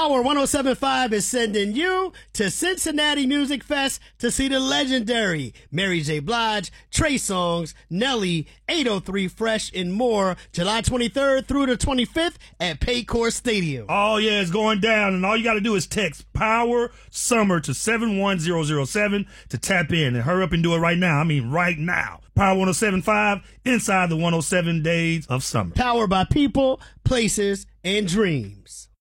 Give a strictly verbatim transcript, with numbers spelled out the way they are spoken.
Power one oh seven point five is sending you to Cincinnati Music Fest to see the legendary Mary J. Blige, Trey Songz, Nelly, eight oh three Fresh, and more, July twenty-third through the twenty-fifth at Paycor Stadium. Oh, yeah, it's going down, and all you got to do is text Power Summer to seven one zero zero seven to tap in, and hurry up and do it right now. I mean, right now. Power one oh seven point five, inside the one oh seven days of summer. Powered by people, places, and dreams.